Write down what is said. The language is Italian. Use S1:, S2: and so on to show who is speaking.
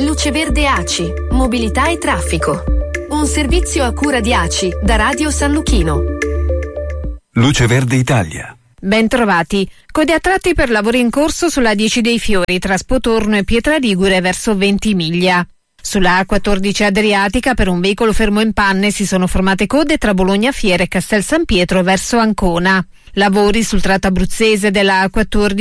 S1: Luce Verde ACI, mobilità e traffico. Un servizio a cura di ACI da Radio San Luchino.
S2: Luce Verde Italia.
S3: Ben trovati. Code a tratti per lavori in corso sulla 10 dei Fiori tra Spotorno e Pietraligure verso Ventimiglia. Sulla A14 Adriatica per un veicolo fermo in panne si sono formate code tra Bologna Fiere e Castel San Pietro verso Ancona. Lavori sul tratto abruzzese della A14